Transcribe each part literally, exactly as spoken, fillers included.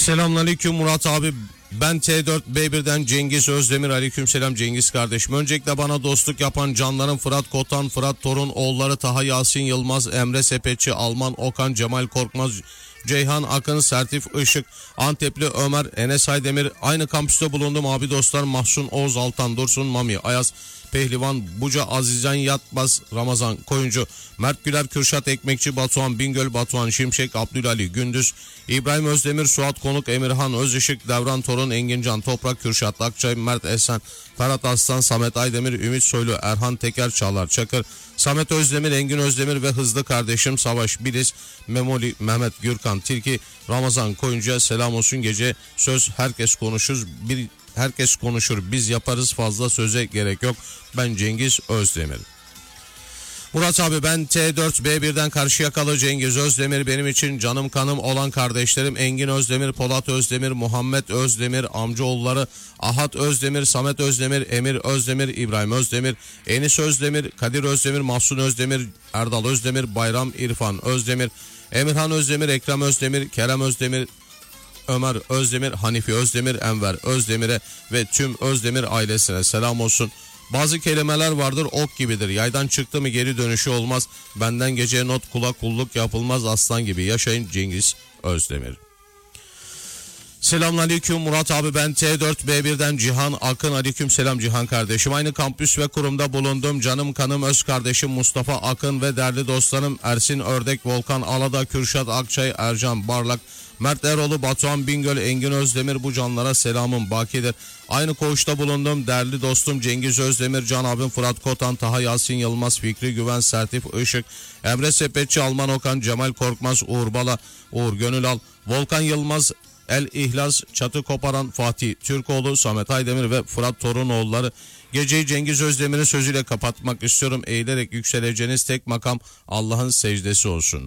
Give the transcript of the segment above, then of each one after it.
Selamünaleyküm Murat abi. Ben T dört B bir'den Cengiz Özdemir. Aleykümselam Cengiz kardeşim. Öncelikle bana dostluk yapan canlarım Fırat Kotan, Fırat Torun, oğulları Taha Yasin Yılmaz, Emre Sepetçi, Alman Okan, Cemal Korkmaz, Ceyhan Akın, Sertif Işık, Antepli Ömer, Enes Aydemir. Aynı kampüste bulundum abi dostlar. Mahsun Oğuz, Altan Dursun, Mami Ayaz, Pehlivan Buca, Azizcan Yatbaz, Ramazan Koyuncu, Mert Güler, Kürşat Ekmekçi, Batuhan Bingöl, Batuhan Şimşek, Abdülali Gündüz, İbrahim Özdemir, Suat Konuk, Emirhan Özışık, Devran Torun, Engincan Toprak, Kürşat Akçay, Mert Esen, Ferhat Aslan, Samet Aydemir, Ümit Soylu, Erhan Teker, Çağlar Çakır, Samet Özdemir, Engin Özdemir ve hızlı kardeşim Savaş Biliz, Memoli, Mehmet Gürkan Tilki, Ramazan Koyuncu'ya selam olsun. Gece söz herkes konuşur, bir herkes konuşur, biz yaparız, fazla söze gerek yok. Ben Cengiz Özdemir. Murat abi ben T dört B bir'den Karşıyakalı Cengiz Özdemir. Benim için canım kanım olan kardeşlerim Engin Özdemir, Polat Özdemir, Muhammed Özdemir, amcaoğulları Ahat Özdemir, Samet Özdemir, Emir Özdemir, İbrahim Özdemir, Enis Özdemir, Kadir Özdemir, Mahsun Özdemir, Erdal Özdemir, Bayram İrfan Özdemir, Emirhan Özdemir, Ekrem Özdemir, Kerem Özdemir, Ömer Özdemir, Hanifi Özdemir, Enver Özdemir'e ve tüm Özdemir ailesine selam olsun. Bazı kelimeler vardır, ok gibidir. Yaydan çıktı mı geri dönüşü olmaz. Benden geceye not, kula kulluk yapılmaz, aslan gibi yaşayın. Cengiz Özdemir. Selamünaleyküm Murat abi, ben T dört B bir'den Cihan Akın. Aleyküm selam Cihan kardeşim. Aynı kampüs ve kurumda bulundum. Canım kanım öz kardeşim Mustafa Akın ve değerli dostlarım Ersin Ördek, Volkan Alada, Kürşat Akçay, Ercan Barlak, Mert Eroğlu, Batuhan Bingöl, Engin Özdemir, bu canlara selamım bakidir. Aynı koğuşta bulundum değerli dostum Cengiz Özdemir, Can abim Fırat Kotan, Taha Yasin Yılmaz, Fikri Güven, Sertif Işık, Emre Sepetçi, Alman Okan, Cemal Korkmaz, Uğur Bala, Uğur Gönülal, Volkan Yılmaz, El İhlas, Çatı Koparan, Fatih Türkoğlu, Samet Aydemir ve Fırat Torunoğulları. Geceyi Cengiz Özdemir'in sözüyle kapatmak istiyorum. Eğilerek yükseleceğiniz tek makam Allah'ın secdesi olsun.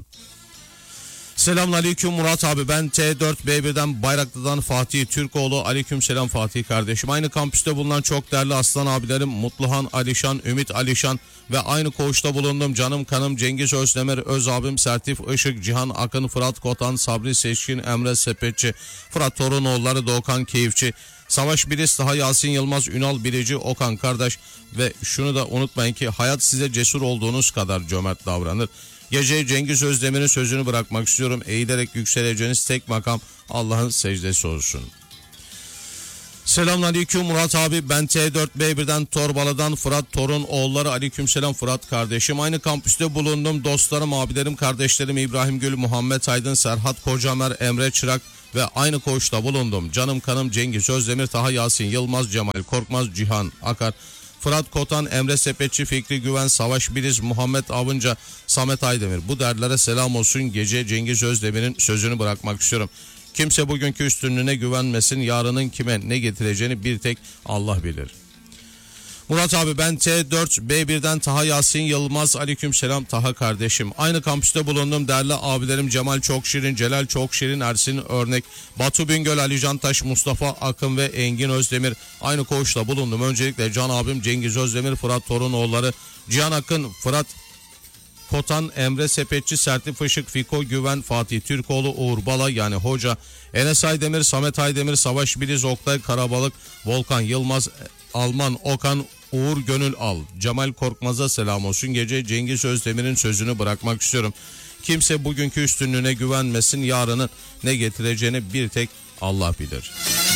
Selamünaleyküm Murat abi, ben T dört B bir'den Bayraklı'dan Fatih Türkoğlu. Aleykümselam Fatih kardeşim. Aynı kampüste bulunan çok değerli aslan abilerim Mutluhan Alişan, Ümit Alişan ve aynı koğuşta bulundum canım kanım Cengiz Özdemir, öz abim Sertif Işık, Cihan Akın, Fırat Kotan, Sabri Seçkin, Emre Sepetçi, Fırat Torunoğulları, Doğukan Keyifçi, Savaş Biliz, Taha Yasin Yılmaz, Ünal Bilici, Okan kardeş ve şunu da unutmayın ki hayat size cesur olduğunuz kadar cömert davranır. Gece Cengiz Özdemir'in sözünü bırakmak istiyorum. Eğilerek yükseleceğiniz tek makam Allah'ın secdesi olsun. Selamünaleyküm Murat abi, ben T dört B bir'den Torbalı'dan Fırat Torun oğulları. Aleykümselam Fırat kardeşim. Aynı kampüste bulundum dostlarım, abilerim, kardeşlerim İbrahim Gül, Muhammed Aydın, Serhat Kocamer, Emre Çırak ve aynı koğuşta bulundum canım kanım Cengiz Özdemir, Taha Yasin Yılmaz, Cemal Korkmaz, Cihan Akar, Fırat Kotan, Emre Sepetçi, Fikri Güven, Savaş Biliz, Muhammed Avınca, Samet Aydemir. Bu derlere selam olsun. Gece Cengiz Özdemir'in sözünü bırakmak istiyorum. Kimse bugünkü üstünlüğüne güvenmesin. Yarının kime ne getireceğini bir tek Allah bilir. Murat abi ben T dört B bir'den Taha Yasin Yılmaz. Aleykümselam Taha kardeşim. Aynı kampüste bulundum değerli abilerim Cemal Çokşirin, Celal Çokşirin, Ersin Örnek, Batu Bingöl, Ali Cantaş, Mustafa Akın ve Engin Özdemir. Aynı koğuşta bulundum. Öncelikle can abim Cengiz Özdemir, Fırat Torunoğulları, Cihan Akın, Fırat Kotan, Emre Sepetçi, Sertif Işık, Fiko Güven, Fatih Türkoğlu, Uğur Bala yani hoca, Enes Aydemir, Samet Aydemir, Savaş Biliz, Oktay Karabalık, Volkan Yılmaz, Alman Okan, Uğur Gönül Al, Cemal Korkmaz'a selam olsun. Gece Cengiz Özdemir'in sözünü bırakmak istiyorum. Kimse bugünkü üstünlüğüne güvenmesin. Yarının ne getireceğini bir tek Allah bilir.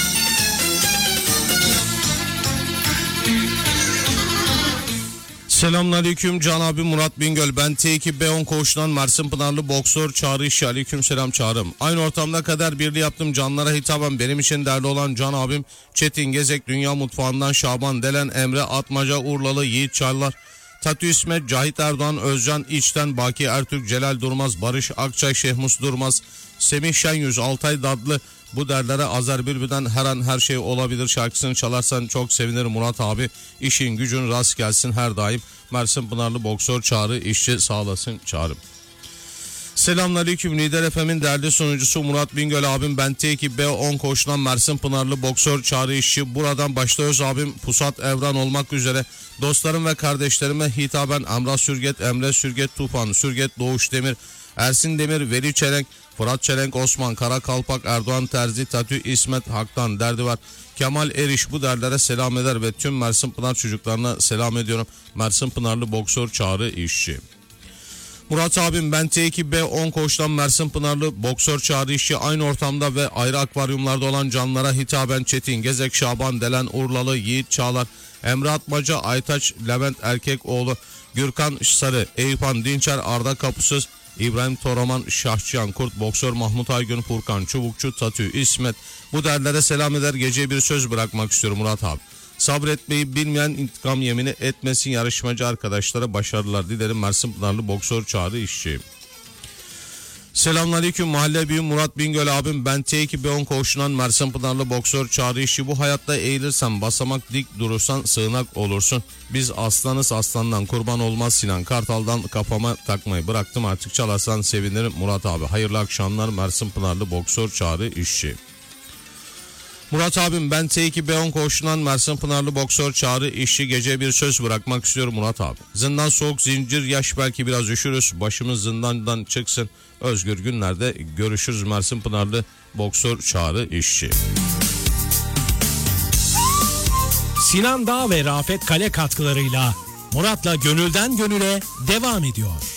Selamünaleyküm can abi Murat Bingöl, ben T iki B on koğuşundan Mersin Pınarlı boksör Çağrı İşçi. Aleykümselam Çağrım. Aynı ortamda kader birliği yaptım canlara hitaben. Benim için değerli olan can abim Çetin Gezek, Dünya Mutfağı'ndan Şaban Delen, Emre Atmaca, Urlalı Yiğit Çaylar, Tatü İsmet, Cahit Erdoğan, Özcan İçten, Baki Ertürk, Celal Durmaz, Barış Akçay, Şehmus Durmaz, Semih Şenyüz, Altay Dadlı. Bu derlere Azer Bülbül'den her an her şey olabilir şarkısını çalarsan çok sevinirim Murat abi. İşin gücün rast gelsin her daim. Mersin Pınarlı boksör Çağrı İşçi, sağ olasın Çağrım. Selamünaleyküm Lider F M'in değerli sunucusu Murat Bingöl abim, ben T iki B on koşulan Mersin Pınarlı boksör Çağrı İşçi. Buradan başta öz abim Pusat Evran olmak üzere dostlarım ve kardeşlerime hitaben Emrah Sürget, Emre Sürget, Tufan Sürget, Doğuş Demir, Ersin Demir, Veli Çelenk, Fırat Çelenk, Osman Karakalpak, Erdoğan Terzi, Tatü İsmet, Hak'tan derdi var. Kemal Eriş bu derlere selam eder ve tüm Mersin Pınar çocuklarına selam ediyorum. Mersin Pınarlı boksör Çağrı İşçi. Murat abim, ben T iki B on koçtan Mersin Pınarlı boksör Çağrı İşçi, aynı ortamda ve ayrı akvaryumlarda olan canlılara hitaben Çetin Gezek, Şaban Delen, Urlalı, Yiğit Çağlar, Emre Atmaca, Aytaç, Levent Erkekoğlu, Gürkan Sarı, Eyüphan Dinçer, Arda Kapısız, İbrahim Toraman, Şahçıyan Kurt, boksör Mahmut Aygün, Furkan Çubukçu, Tatü İsmet bu derlere selam eder. Geceye bir söz bırakmak istiyorum Murat abi. Sabretmeyi bilmeyen intikam yemini etmesin. Yarışmacı arkadaşlara başarılar dilerim. Mersin Pınarlı boksör Çağrı İşçi. Selamünaleyküm mahalle büyüğüm Murat Bingöl abim, ben T iki B on koğuşundan Mersin Pınarlı boksör Çağrı İşçi. Bu hayatta eğilirsen basamak, dik durursan sığınak olursun. Biz aslanız, aslandan kurban olmaz. Sinan Kartal'dan kafama takmayı bıraktım, artık çalarsan sevinirim Murat abi. Hayırlı akşamlar. Mersin Pınarlı boksör Çağrı İşçi. Murat abim, ben T iki B on koğuşundan Mersin Pınarlı boksör Çağrı İşçi. Gece bir söz bırakmak istiyorum Murat abi. Zindan soğuk, zincir yaş, belki biraz üşürüz. Başımız zindandan çıksın. Özgür günlerde görüşürüz. Mersin Pınarlı boksör Çağrı İşçi. Sinan Dağ ve Rafet Kale katkılarıyla Murat'la Gönülden Gönüle devam ediyor.